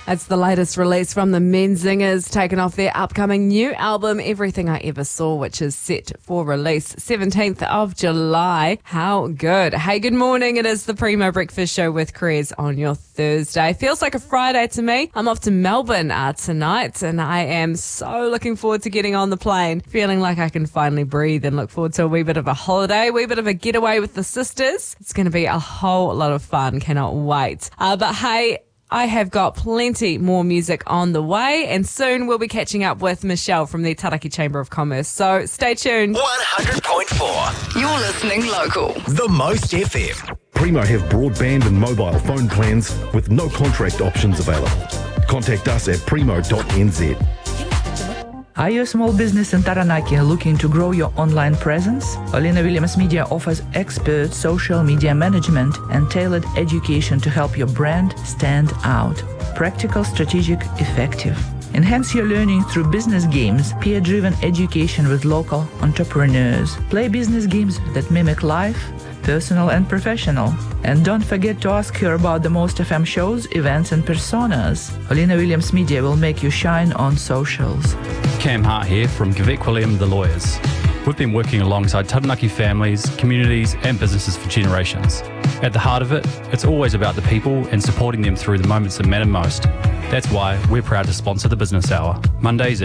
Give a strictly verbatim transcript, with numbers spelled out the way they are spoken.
It's the latest release from the Menzingers, taken off their upcoming new album, Everything I Ever Saw, which is set for release seventeenth of July. How good. Hey, good morning. It is the Primo Breakfast Show with Krez on your Thursday. Feels like a Friday to me. I'm off to Melbourne uh, tonight, and I am so looking forward to getting on the plane, feeling like I can finally breathe and look forward to a wee bit of a holiday, a wee bit of a getaway with the sisters. It's going to be a whole lot of fun. Cannot wait. Uh, but hey, I have got plenty more music on the way, and soon we'll be catching up with Michelle from the Taraki Chamber of Commerce. So stay tuned. one hundred point four. You're listening local. The Most F M. Primo have broadband and mobile phone plans with no contract options available. Contact us at primo dot n z. Are you a small business in Taranaki looking to grow your online presence? Olina Williams Media offers expert social media management and tailored education to help your brand stand out. Practical, strategic, effective. Enhance your learning through business games, peer-driven education with local entrepreneurs. Play business games that mimic life, personal and professional. And don't forget to ask her about the Most F M shows, events and personas. Olina Williams Media will make you shine on socials. Cam Hart here from Gavek William The Lawyers. We've been working alongside Taranaki families, communities and businesses for generations. At the heart of it, it's always about the people and supporting them through the moments that matter most. That's why we're proud to sponsor the Business Hour, Mondays at